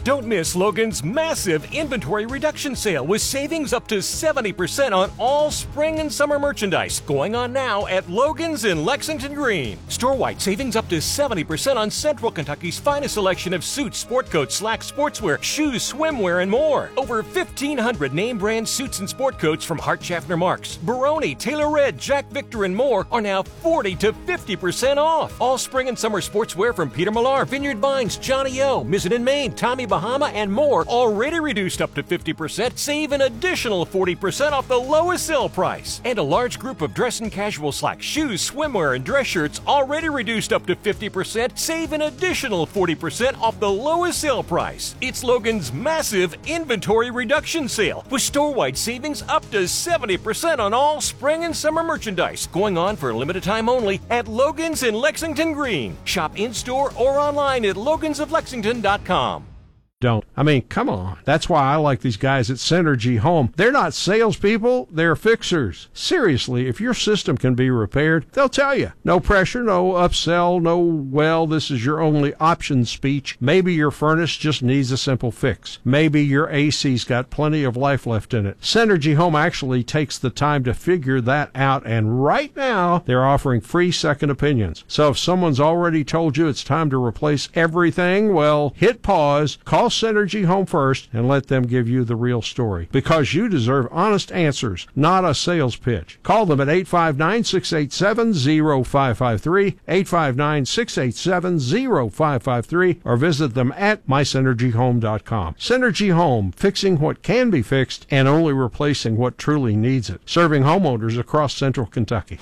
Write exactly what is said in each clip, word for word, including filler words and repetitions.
Don't miss Logan's massive inventory reduction sale with savings up to seventy percent on all spring and summer merchandise going on now at Logan's in Lexington Green. Store-wide savings up to seventy percent on Central Kentucky's finest selection of suits, sport coats, slacks, sportswear, shoes, swimwear, and more. Over fifteen hundred name brand suits and sport coats from Hart Schaffner Marks, Baroni, Taylor Red, Jack Victor, and more are now forty to fifty percent off. All spring and summer sportswear from Peter Millar, Vineyard Vines, Johnny O, Mizzen and Main, Tommy Bahama, and more already reduced up to fifty percent. Save an additional forty percent off the lowest sale price. And a large group of dress and casual slacks, shoes, swimwear, and dress shirts already reduced up to fifty percent. Save an additional forty percent off the lowest sale price. It's Logan's massive inventory reduction sale with store-wide savings up to seventy percent on all spring and summer merchandise going on for a limited time only at Logan's in Lexington Green. Shop in-store or online at logans of lexington dot com. Don't. I mean, come on. That's why I like these guys at Synergy Home. They're not salespeople, they're fixers. Seriously, if your system can be repaired, they'll tell you. No pressure, no upsell, no, well, this is your only option speech. Maybe your furnace just needs a simple fix. Maybe your A C's got plenty of life left in it. Synergy Home actually takes the time to figure that out, and right now, they're offering free second opinions. So if someone's already told you it's time to replace everything, well, hit pause, call Synergy Home first and let them give you the real story, because you deserve honest answers, not a sales pitch. Call them at eight five nine, six eight seven, zero five five three, eight five nine, six eight seven, zero five five three, or visit them at my synergy home dot com. Synergy Home, fixing what can be fixed and only replacing what truly needs it. Serving homeowners across central Kentucky.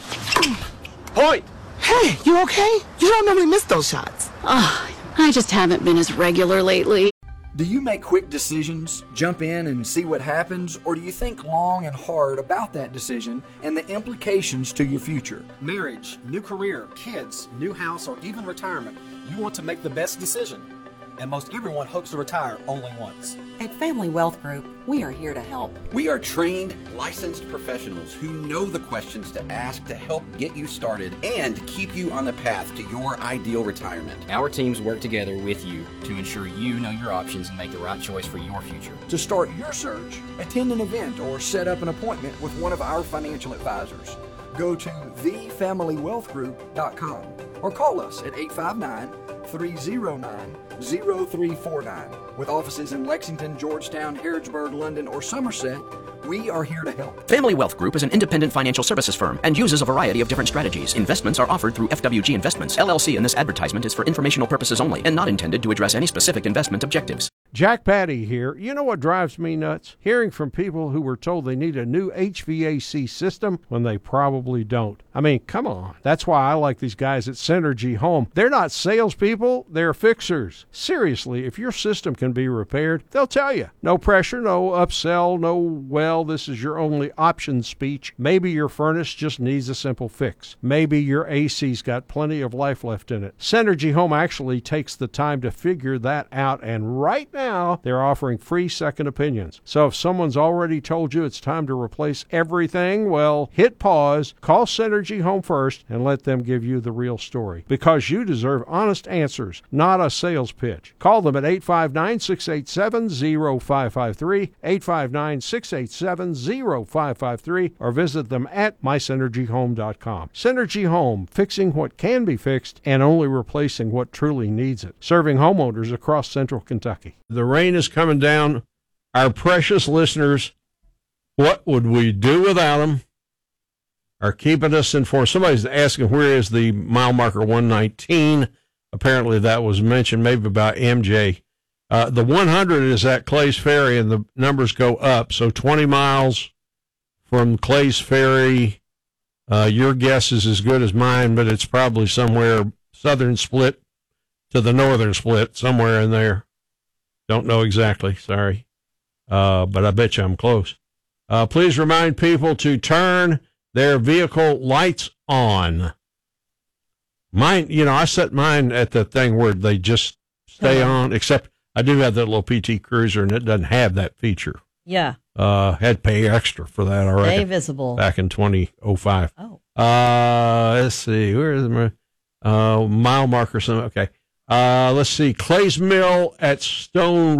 Hoyt! Hey, you okay? You don't normally miss those shots. Oh, I just haven't been as regular lately. Do you make quick decisions, jump in and see what happens, or do you think long and hard about that decision and the implications to your future? Marriage, new career, kids, new house, or even retirement. You want to make the best decision. And most everyone hopes to retire only once. At Family Wealth Group, we are here to help. We are trained, licensed professionals who know the questions to ask to help get you started and keep you on the path to your ideal retirement. Our teams work together with you to ensure you know your options and make the right choice for your future. To start your search, attend an event or set up an appointment with one of our financial advisors. Go to the family wealth group dot com or call us at eight five nine, three zero nine, zero three four nine. With offices in Lexington, Georgetown, Harrodsburg, London, or Somerset, we are here to help. Family Wealth Group is an independent financial services firm and uses a variety of different strategies. Investments are offered through F W G Investments, L L C, and this advertisement is for informational purposes only and not intended to address any specific investment objectives. Jack Patty here. You know what drives me nuts? Hearing from people who were told they need a new H V A C system when they probably don't. I mean, come on. That's why I like these guys at Synergy Home. They're not salespeople, they're fixers. Seriously, if your system can be repaired, they'll tell you. No pressure, no upsell, no, well, this is your only option speech. Maybe your furnace just needs a simple fix. Maybe your A C's got plenty of life left in it. Synergy Home actually takes the time to figure that out, and right now, Now, they're offering free second opinions. So if someone's already told you it's time to replace everything, well, hit pause, call Synergy Home first, and let them give you the real story. Because you deserve honest answers, not a sales pitch. Call them at eight five nine, six eight seven, zero five five three, eight five nine, six eight seven, zero five five three, or visit them at my synergy home dot com. Synergy Home, fixing what can be fixed and only replacing what truly needs it. Serving homeowners across central Kentucky. The rain is coming down. Our precious listeners, what would we do without them, are keeping us informed. Somebody's asking, where is the mile marker one nineteen? Apparently that was mentioned, maybe about M J. Uh, the one hundred is at Clay's Ferry, and the numbers go up. So twenty miles from Clay's Ferry. Uh, your guess is as good as mine, but it's probably somewhere southern split to the northern split, somewhere in there. Don't know exactly, sorry. Uh, but I bet you I'm close. Uh, please remind people to turn their vehicle lights on. Mine, you know, I set mine at the thing where they just stay on, except I do have that little P T Cruiser, and it doesn't have that feature. Yeah. Uh, had to pay extra for that already. Stay visible. Back in twenty oh five. Oh. Uh, let's see. Where is my uh, mile marker? Some, okay. Uh, let's see. Clay's Mill at Stone